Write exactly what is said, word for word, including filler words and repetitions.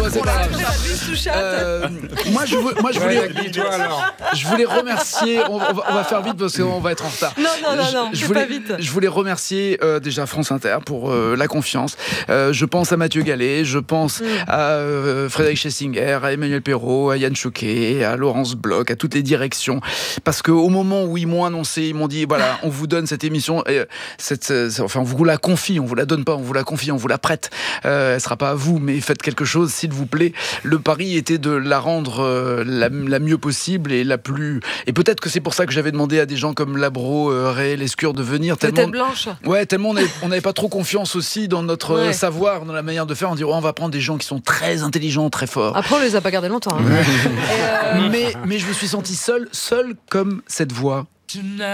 c'est pas grave. Euh, moi, je, veux, moi, je voulais, je voulais remercier. On, on, va, on va faire vite parce qu'on va être en retard. Non, non, non, non, je, je fais voulais, pas vite. Je voulais remercier euh, déjà France Inter pour euh, la confiance. Euh, je pense à Mathieu Gallet, je pense mm. à euh, Frédéric Chessinger, à Emmanuel Perrault, à Yann Choquet, à Laurence Bloch, à toutes les directions. Parce qu'au moment où ils m'ont annoncé, ils m'ont dit voilà, on vous donne cette émission, et cette, cette, enfin, on vous la confie, on vous la donne pas, on vous la confie, on vous la prête. Euh, elle sera pas à vous, mais faites quelque chose, s'il vous plaît. Le pari était de la rendre euh, la, la mieux possible et la plus. Et peut-être que c'est pour ça que j'avais demandé à des gens comme Labro, euh, Ray, Lescure de venir. Tellement, tête blanche. Ouais, tellement on n'avait pas trop confiance aussi dans notre ouais. savoir, dans la manière de faire. On dit oh, on va prendre des gens qui sont très intelligents, très forts. Après, on les a pas gardés longtemps. Hein. Ouais. euh... mais, mais je me suis senti seul, seul comme cette voix.